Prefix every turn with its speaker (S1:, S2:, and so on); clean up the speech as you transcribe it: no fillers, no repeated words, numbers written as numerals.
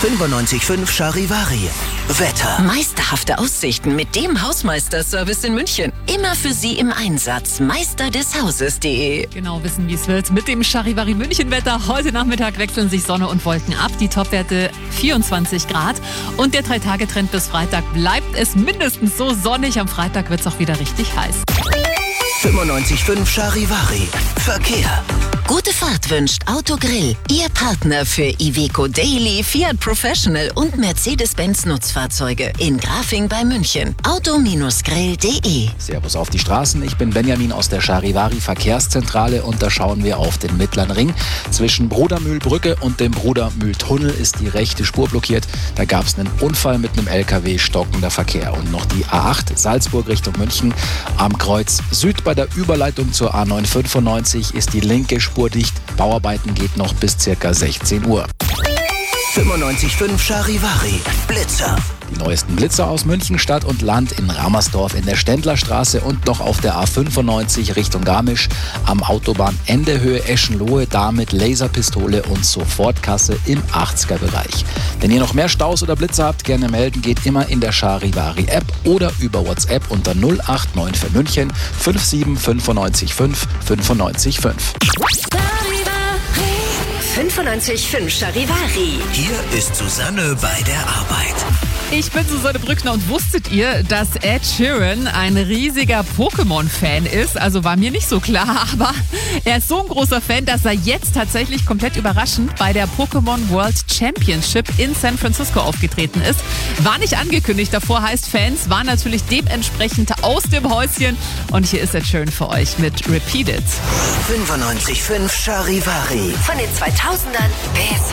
S1: 95.5 Charivari. Wetter.
S2: Meisterhafte Aussichten mit dem Hausmeisterservice in München. Immer für Sie im Einsatz. meisterdeshauses.de.
S3: Genau wissen, wie es wird. Mit dem Charivari München Wetter. Heute Nachmittag wechseln sich Sonne und Wolken ab. Die Topwerte 24 Grad. Und der 3-Tage-Trend bis Freitag bleibt es mindestens so sonnig. Am Freitag wird es auch wieder richtig heiß.
S1: 95.5 Charivari. Verkehr.
S2: Gute Fahrt wünscht Autogrill. Ihr Partner für Iveco Daily, Fiat Professional und Mercedes-Benz Nutzfahrzeuge. In Grafing bei München. Auto-grill.de.
S4: Servus auf die Straßen. Ich bin Benjamin aus der Charivari Verkehrszentrale und da schauen wir auf den Mittleren Ring. Zwischen Brudermühlbrücke und dem Brudermühltunnel ist die rechte Spur blockiert. Da gab es einen Unfall mit einem LKW, stockender Verkehr. Und noch die A8 Salzburg Richtung München. Am Kreuz Süd bei der Überleitung zur A995 ist die linke Spur dicht. Bauarbeiten geht noch bis ca. 16 Uhr.
S1: 95.5 Charivari. Blitzer.
S4: Die neuesten Blitzer aus München Stadt und Land in Ramersdorf in der Ständlerstraße und noch auf der A95 Richtung Garmisch am Autobahnendehöhe Eschenlohe, da mit Laserpistole und Sofortkasse im 80er-Bereich. Wenn ihr noch mehr Staus oder Blitzer habt, gerne melden, geht immer in der Charivari App oder über WhatsApp unter 089 für München 57 95 5 95 5.
S2: 95.5 Charivari.
S1: Hier ist Susanne bei der Arbeit.
S3: Ich bin Susanne Brückner und wusstet ihr, dass Ed Sheeran ein riesiger Pokémon-Fan ist? Also war mir nicht so klar, aber er ist so ein großer Fan, dass er jetzt tatsächlich komplett überraschend bei der Pokémon World Championship in San Francisco aufgetreten ist. War nicht angekündigt, davor heißt Fans, war natürlich dementsprechend aus dem Häuschen. Und hier ist Ed Sheeran für euch mit Repeat It.
S1: 95.5 Charivari.
S2: Von den 2000ern bis